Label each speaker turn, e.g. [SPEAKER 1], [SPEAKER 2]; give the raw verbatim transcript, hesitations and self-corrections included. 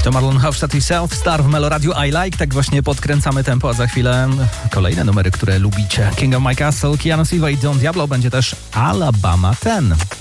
[SPEAKER 1] To Marlon Hofstadt i Self Star w Meloradiu I Like. Tak właśnie podkręcamy tempo, a za chwilę kolejne numery, które lubicie. King of My Castle, Keanu Silva i Don Diablo, będzie też Alabama ten.